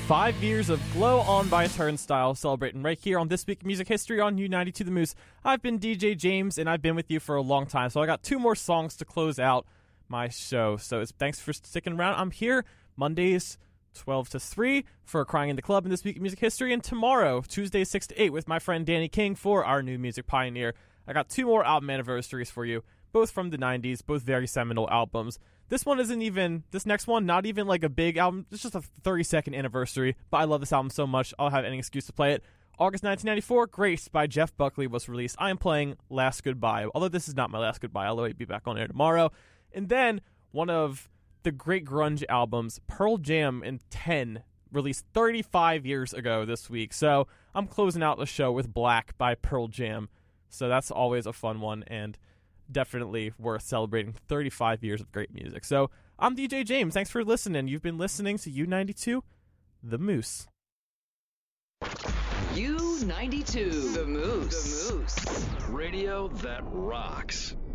5 years of Glow On by Turnstile, celebrating right here on This Week in Music History on U92 The Moose. I've been DJ James, and I've been with you for a long time, so I got 2 more songs to close out my show. So thanks for sticking around. I'm here Mondays 12 to 3 for Crying in the Club in This Week in Music History, and tomorrow, Tuesday 6 to 8, with my friend Danny King for our New Music Pioneer. I got 2 more album anniversaries for you, both from the 90s, both very seminal albums. This next one, not even like a big album. It's just a 32nd anniversary, but I love this album so much, I'll have any excuse to play it. August 1994, Grace by Jeff Buckley was released. I am playing Last Goodbye, although this is not my last goodbye. I'll be back on air tomorrow. And then one of the great grunge albums, Pearl Jam in 10, released 35 years ago this week. So I'm closing out the show with Black by Pearl Jam. So that's always a fun one, and definitely worth celebrating 35 years of great music. So I'm DJ James. Thanks for listening. You've been listening to U92 The Moose. U92 The Moose. Radio that rocks.